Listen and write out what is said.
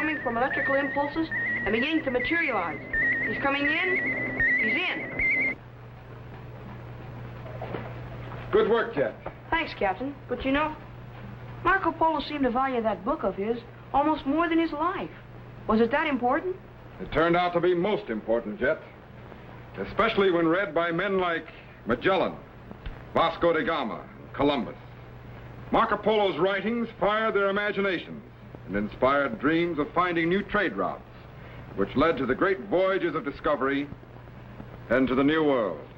transforming from electrical impulses and beginning to materialize. He's coming in. He's in. Good work, Jet. Thanks, Captain. But you know, Marco Polo seemed to value that book of his almost more than his life. Was it that important? It turned out to be most important, Jet. Especially when read by men like Magellan, Vasco da Gama, and Columbus. Marco Polo's writings fired their imaginations and inspired dreams of finding new trade routes, which led to the great voyages of discovery and to the New World.